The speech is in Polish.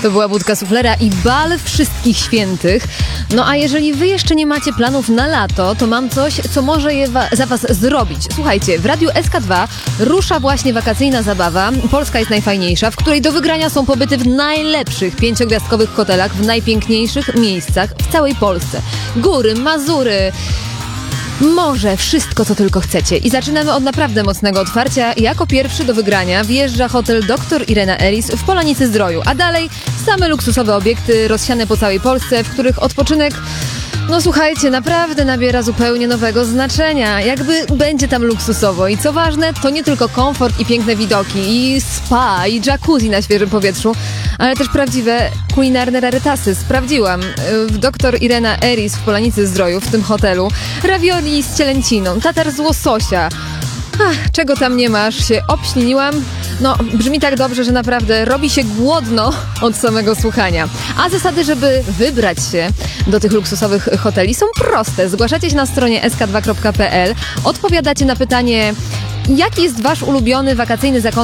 To była Budka Suflera i bal wszystkich świętych. No a jeżeli wy jeszcze nie macie planów na lato, to mam coś, co może je za was zrobić. Słuchajcie, w Radiu SK2 rusza właśnie wakacyjna zabawa Polska jest najfajniejsza, w której do wygrania są pobyty w najlepszych 5-gwiazdkowych hotelach w najpiękniejszych miejscach w całej Polsce. Góry, Mazury, morze, wszystko co tylko chcecie. I zaczynamy od naprawdę mocnego otwarcia. Jako pierwszy do wygrania wjeżdża hotel Dr. Irena Eris w Polanicy Zdroju, a dalej same luksusowe obiekty rozsiane po całej Polsce, w których odpoczynek, no słuchajcie, naprawdę nabiera zupełnie nowego znaczenia. Jakby będzie tam luksusowo. I co ważne, to nie tylko komfort i piękne widoki, i spa, i jacuzzi na świeżym powietrzu, ale też prawdziwe kulinarne rarytasy. Sprawdziłam. W Dr. Irena Eris w Polanicy Zdroju, w tym hotelu, ravioli z cielęciną, tatar z łososia. Czego tam nie masz, się obśliniłam. No, brzmi tak dobrze, że naprawdę robi się głodno od samego słuchania. A zasady, żeby wybrać się do tych luksusowych hoteli są proste. Zgłaszacie się na stronie sk2.pl, odpowiadacie na pytanie, jaki jest wasz ulubiony wakacyjny zakątek